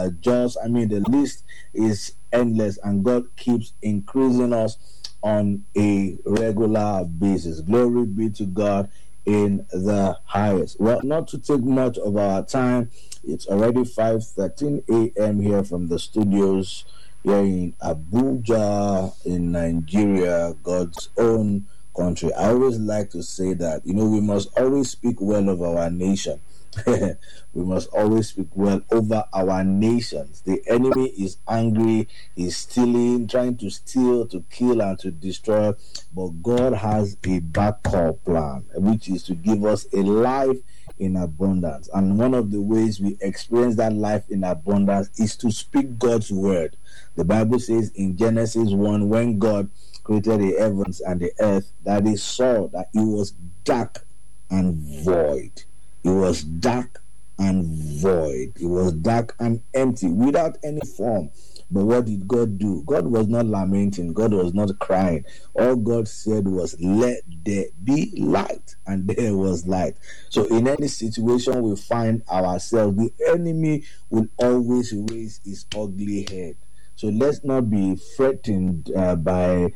Jaws. I mean, the list is endless, and God keeps increasing us on a regular basis. Glory be to God in the highest. Well, not to take much of our time, it's already 5:13 a.m. here from the studios here in Abuja, in Nigeria, God's own country. I always like to say that, we must always speak well of our nation. We must always speak well over our nations. The enemy is angry, he's stealing, trying to steal, to kill, and to destroy. But God has a backup plan, which is to give us a life in abundance. And one of the ways we experience that life in abundance is to speak God's word. The Bible says in Genesis 1, when God created the heavens and the earth, that he saw that it was dark and void. It was dark and void. It was dark and empty, without any form. But what did God do? God was not lamenting. God was not crying. All God said was, let there be light. And there was light. So in any situation we find ourselves, the enemy will always raise his ugly head. So let's not be frightened by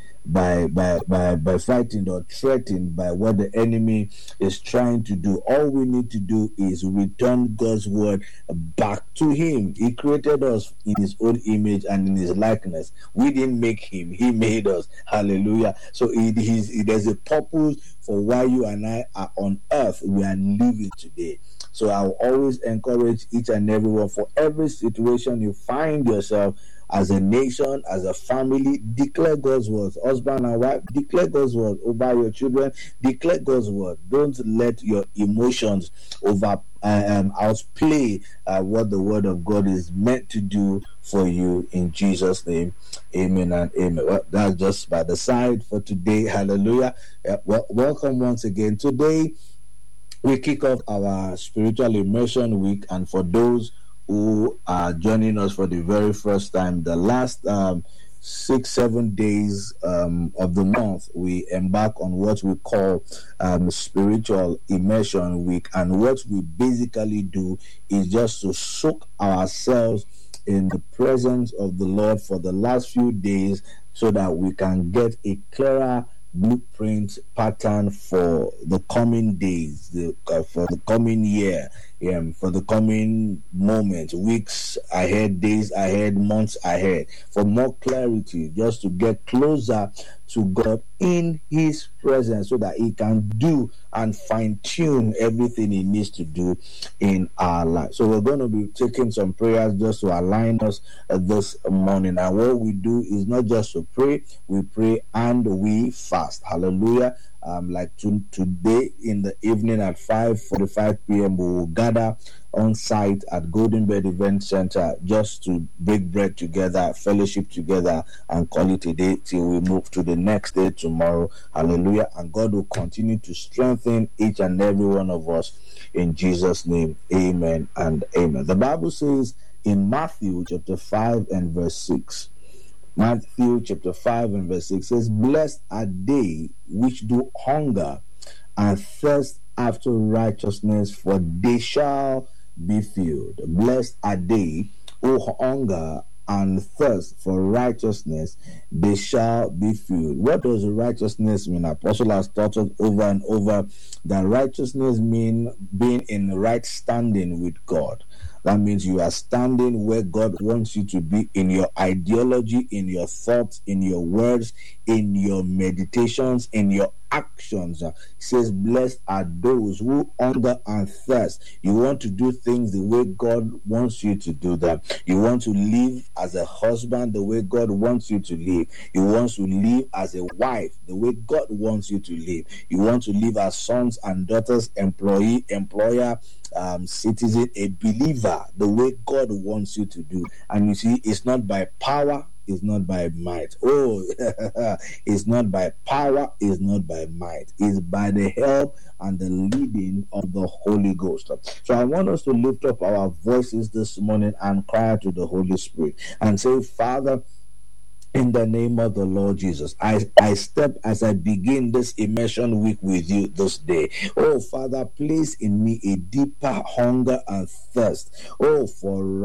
frightened or threatened by what the enemy is trying to do. All we need to do is return God's word back to him. He created us in his own image and in his likeness. We didn't make him. He made us. Hallelujah. So there's a purpose for why you and I are on earth. We are living today. So I will always encourage each and everyone, for every situation you find yourself, as a nation, as a family, declare God's word. Husband and wife, declare God's word over your children. Declare God's word. Don't let your emotions outplay what the word of God is meant to do for you, in Jesus' name. Amen and amen. Well, that's just by the side for today. Hallelujah. Welcome once again. Today, we kick off our spiritual immersion week, and for those who are joining us for the very first time, the last 6-7 days of the month, we embark on what we call spiritual immersion week. And what we basically do is just to soak ourselves in the presence of the Lord for the last few days, so that we can get a clearer blueprint pattern for the coming days, for the coming year, for the coming moments, weeks ahead, days ahead, months ahead, for more clarity, just to get closer to God in his presence, so that he can do and fine-tune everything he needs to do in our life. So we're going to be taking some prayers just to align us this morning. And what we do is not just to pray, we pray and we fast. Hallelujah. Like today in the evening at 5:45 p.m. we will gather on site at Golden Bed Event Center just to break bread together, fellowship together, and call it a day till we move to the next day tomorrow. Hallelujah. And God will continue to strengthen each and every one of us in Jesus' name. Amen and amen. The Bible says in Matthew chapter 5 and verse 6, Matthew chapter 5 and verse 6 says, blessed are they which do hunger and thirst after righteousness, for they shall be filled. Blessed are they who hunger and thirst for righteousness, they shall be filled. What does righteousness mean? Apostle has taught us over and over that righteousness means being in right standing with God. That means you are standing where God wants you to be in your ideology, in your thoughts, in your words, in your meditations, in your actions. It says, blessed are those who hunger and thirst. You want to do things the way God wants you to do them. You want to live as a husband the way God wants you to live. You want to live as a wife the way God wants you to live. You want to live as sons and daughters, employee, employer, citizen, a believer the way God wants you to do. And you see, it's not by power, it's not by might. It's not by power, it's not by might. It's by the help and the leading of the Holy Ghost. So I want us to lift up our voices this morning and cry to the Holy Spirit and say, Father, in the name of the Lord Jesus, I step as I begin this immersion week with you this day. Oh, Father, place in me a deeper hunger and thirst. Oh, for